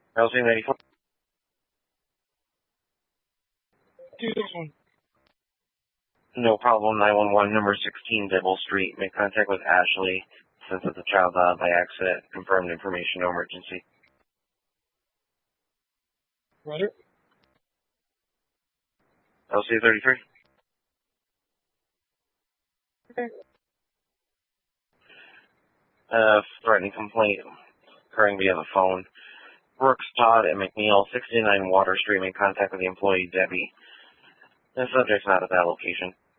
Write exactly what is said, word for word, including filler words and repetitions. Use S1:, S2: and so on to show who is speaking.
S1: L C ninety-four.
S2: Do this one.
S1: No problem. nine one one, number sixteen, Dibble Street. Make contact with Ashley. Since it's a child uh, by accident. Confirmed information, no emergency.
S2: Roger.
S1: L C thirty-three.
S2: Okay.
S1: Uh, threatening complaint occurring via the phone. Brooks Todd at McNeil, sixty-nine Water Street. Make contact with the employee, Debbie. The subject's not at that location.